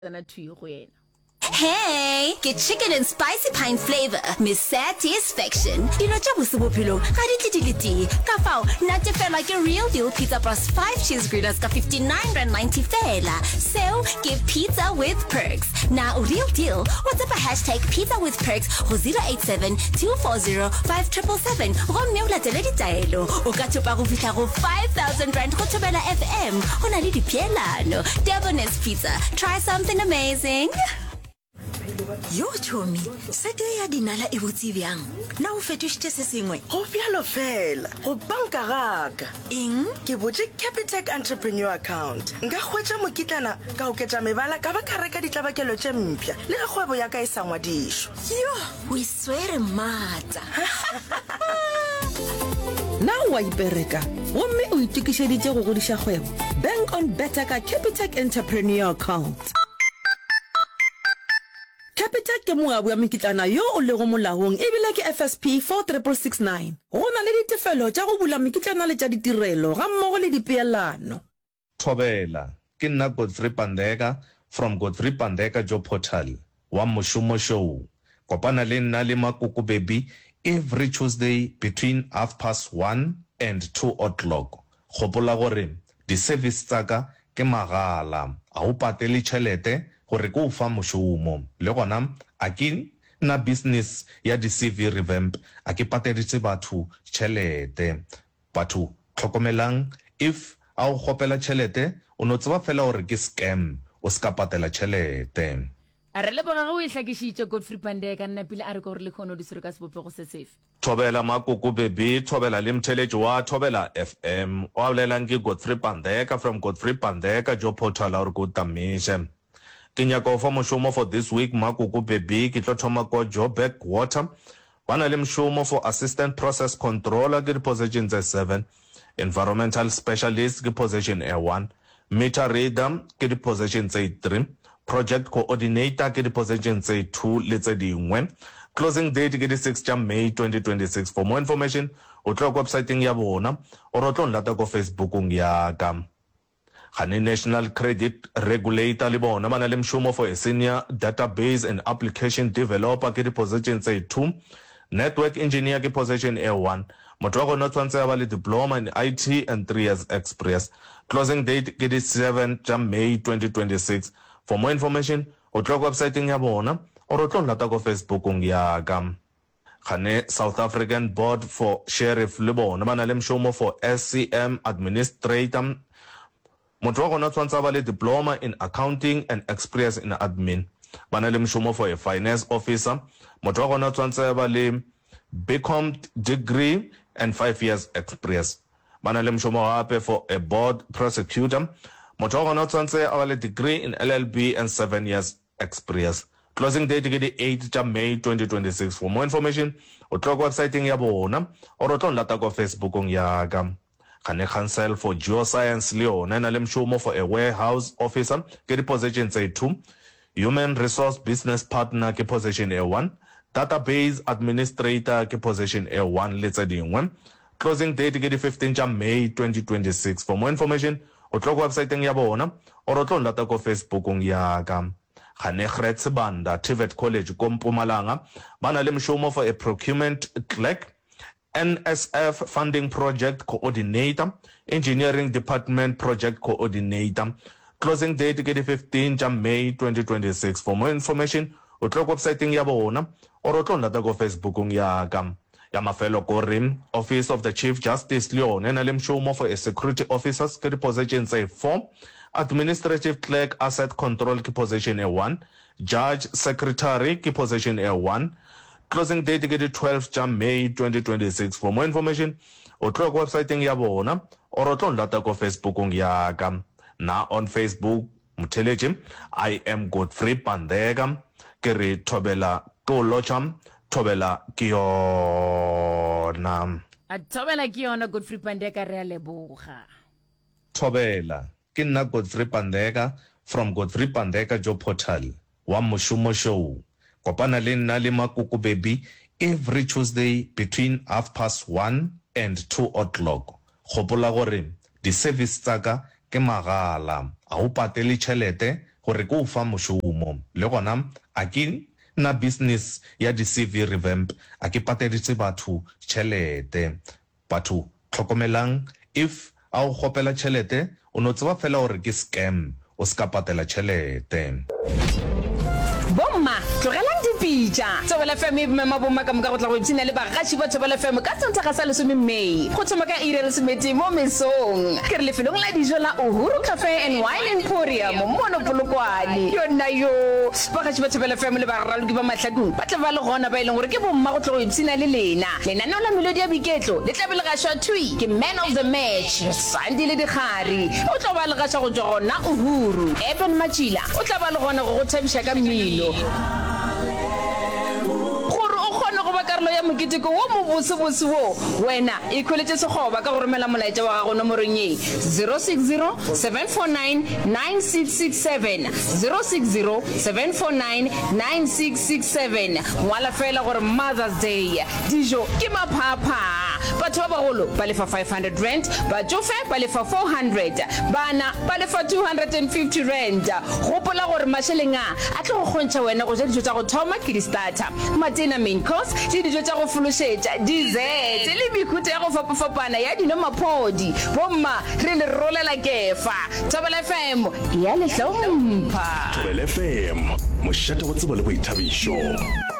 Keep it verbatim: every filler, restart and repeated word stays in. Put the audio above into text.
Sana to you. Hey, get chicken and spicy pine flavor, Miss Satisfaction. You know, just with pillow, hadididididi. Kafao, not to feel like a real deal pizza plus five cheese griddles ka fifty-nine rand ninety fela. So, give pizza with perks. Now, real deal. What's up a hashtag pizza with perks or zero eight seven two four zero five seven seven seven. Romeo la teledi taelo. O ka chupa go fitla go five thousand rand go tobela F M. Ona le di pielano. Devon's Pizza. Try something amazing. Yo chomi, sete ya dinala e botsi byang. Na o fetoshitse se sengwe. Go fialo fela, go banka gaga. Eng? Ke botse Capitec Entrepreneur Account. Nka hwetša mokitlana ka o ketša mebala ka ba ka reka ditlabakelo tše mpšha le ge kgwebo ya ka e sa ngwadišwa. Yo, we swere mata. Na wa ipereka, gomme o itukišeditše go godiša kgwebo. Bank on better ka Capitec Entrepreneur Account. Capitec ke moabu ya mekitlana yo o lego molaong e bile ke F S P four six six nine. Go na le ditefelo tša go bula mekitlana le tša ditirelo ga mmogo le dipeelano. Thobela, ke nna Godfrey Pandeka from Godfrey Pandeka Job Portal. Wa Moshumo Show. Kopana le nna le Makoko Baby every Tuesday between half past one and two o'clock. Gopola gore di-service tsaka ke magala, a o patele tšhelete gore go fa moshomo le gona a ke na business ya di-C V revamp a ke pateditse batho tšhelete. Batho tlhokomelang if a o gopela tšhelete o no tseba fela gore ke scam o ska patela tšhelete. A re le bona go itlhakišitše Godfrey Pandeka nna pile a re go re le khono di sere ka sebopego se sefe. Thobela Makoko Baby, thobela le mtheletši wa thobela F M o bolelang ke Godfrey Pandeka from Godfrey Pandeka Job Portal a re go tamiše. Ke nyaka fa moshomo for this week Makoko Baby ke tlo thoma ko Joburg Water. Bana le mshomo for assistant process controller ke position tse seven, environmental specialist ke position A one, meter reader ke position tse three, project coordinator ke position tse two le tse dingwe. Closing date ke di six ja May twenty twenty-six. For more information o tlo ko websiteng ya bona o ro tlo nlata ko Facebookong ya ka. Gane National Credit Regulator le bona bana le mshomo for a senior database and application developer ke di position tse two, network engineer ke position A one, motho wa gona tshwantse ya ba le diploma in I T and three years experience. Closing date ke di seven ja May twenty twenty-six. For more information o tlo ko websiteng ya bona o ro tlo nlata ko Facebookong ya ka. Gane South African Board for Sheriff le bona bana le mshomo for S C M administrator. Motho wa gona tshwantse ba le diploma in accounting and experience in admin. Bana le mshomo for a finance officer. Motho wa gona tshwantse ba le B Com degree and five years experience. Bana le mshomo gape for a board prosecutor. Motho wa gona tshwantse ba le degree in L L B and seven years experience. Closing date ke di eight ja May twenty twenty-six. For more information o tlo ko websiteng ya bona o ro tlo nlata ko Facebookong ya ka. Gane Council for Geoscience Leon and Alem Shomo for a warehouse officer ke di position tse two, human resource business partner ke position A one, database administrator ke position A one le tse dingwe. Closing date ke di fifteen ja May twenty twenty-six. For more information o tlo ko websiteng ya bona o ro tlo nlata ko Facebookong ya ka. Gane Grets Banda T V E T College ko Mpumalanga bana le mshomo for a procurement clerk, N S F Funding Project Coordinator, Engineering Department Project Coordinator. Closing date ke di fifteen ja May twenty twenty-six. For more information o tlo ko websiteng ya bona o ro tlo nlata ko Facebookong ya ka. Ya mafelo ko rim Office of the Chief Justice Leon and le mshomo for a security officers ke di position tse four, administrative clerk asset control ke position A one, judge secretary ke position A one. Closing date ke di twelve ja May twenty twenty-six. For more information o tlo ko websiteng ya bona o ro tlo nlata ko Facebookong ya ka. Na on Facebook mtheleje I am Godfrey Pandeka ke re thobela tolo cham thobela ke yona. A thobela ke yona Godfrey Pandeka re a leboga. Thobela ke nna Godfrey Pandeka from Godfrey Pandeka Job Portal. Wa Moshumo Show. Kopana le nna le Makoko Baby every Tuesday between half past one and two o'clock. Gopola gore di-service tsaka ke magala, a o patele tšhelete gore ke o fa mošomo le gona a ke na business ya di-C V revamp a ke pateditse batho tšhelete batho tlhokomelang if a o gopela tšhelete o no tseba fela gore ke scam o ska patela tšhelete. Bomma tlogelang dipitša Thobela F M e mema bomma ka moka go tla go ipsina le bagaši ba Thobela F M ka Sontaga sa lesome Mei go thoma ka iri ya lesomete mo mesong ke re lefelong la dijo la Uhuru Cafe and Wine Emporium mo Polokwane yona yo bagaši ba Thobela F M le baraloki ba mahlakong ba tla ba le gona ba ileng gore ke bomma go tla go ipsina le lena lenaneo la melodi ya boiketlo le tla be le gašwa thui ke man of the match Sandile Dikgari o tla ba le gašwa go tswa gona Uhuru Eben Machila o tla ba le gona go go thabiša ka mmino gore o kgone go ba karolo ya moketeko wo mo bosebose wo wena e kholetse segoba ka go romela molaetša wa gago nomorong ye zero six zero seven four nine nine six six seven zero six zero seven four nine nine six six seven ngwala fela gore Mother's Day dijo ke maphapha batho ba bagolo ba lefa five hundred rand batsofe ba lefa four hundred bana ba lefa two hundred fifty rand gopola gore masheleng a a tlo go kgontšha wena go ja dijo tša go thoma ke di-starter matena main course le dijo tša go fološetša dessert le mekhutho ya go fapafapana ya dinomaphodi bomma re le rolela kefa Thobela F M ya le hlompha Thobela F M mošate go tseba le boithabišo.